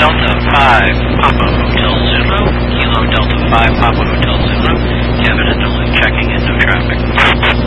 Delta 5 Papa Hotel Zulu, Kilo Delta 5 Papa Hotel Zulu, Kevin and Duluth checking into traffic.